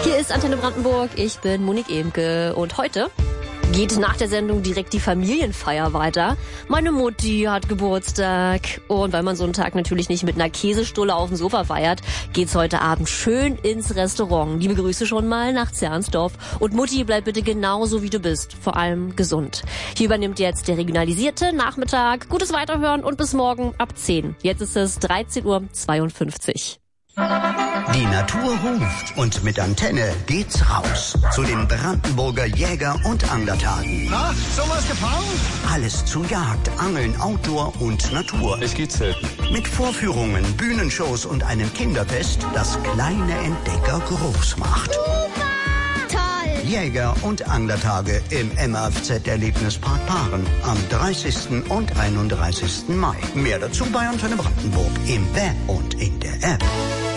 Hier ist Antenne Brandenburg, ich bin Monique Emke und heute geht nach der Sendung direkt die Familienfeier weiter. Meine Mutti hat Geburtstag und weil man so einen Tag natürlich nicht mit einer Käsestulle auf dem Sofa feiert, geht's heute Abend schön ins Restaurant. Liebe Grüße schon mal nach Zernsdorf und Mutti, bleib bitte genauso wie du bist, vor allem gesund. Hier übernimmt jetzt der regionalisierte Nachmittag. Gutes Weiterhören und bis morgen ab 10. Jetzt ist es 13:52 Uhr. Die Natur ruft und mit Antenne geht's raus zu den Brandenburger Jäger- und Anglertagen. Na, sowas gefangen? Alles zu Jagd, Angeln, Outdoor und Natur. Es geht selten. Mit Vorführungen, Bühnenshows und einem Kinderfest, das kleine Entdecker groß macht. Toll! Jäger- und Anglertage im MAFZ-Erlebnispark Paaren am 30. und 31. Mai. Mehr dazu bei Antenne Brandenburg im Web und in der App.